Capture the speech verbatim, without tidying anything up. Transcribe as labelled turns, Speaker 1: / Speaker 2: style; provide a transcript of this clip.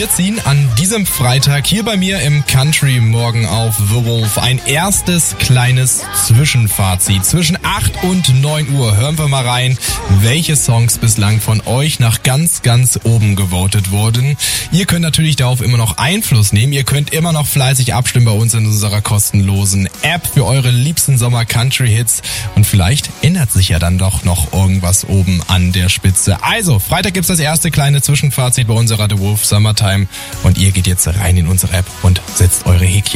Speaker 1: Wir ziehen an diesem Freitag hier bei mir im Country Morgen auf The Wolf ein erstes kleines Zwischenfazit. Zwischen acht und neun Uhr hören wir mal rein, welche Songs bislang von euch nach ganz, ganz oben gewotet wurden. Ihr könnt natürlich darauf immer noch Einfluss nehmen. Ihr könnt immer noch fleißig abstimmen bei uns in unserer kostenlosen App für eure liebsten Sommer-Country-Hits. Und vielleicht ändert sich ja dann doch noch irgendwas oben an der Spitze. Also, Freitag gibt's das erste kleine Zwischenfazit bei unserer The Wolf Summertime. Und ihr geht jetzt rein in unsere App und setzt eure Häkchen.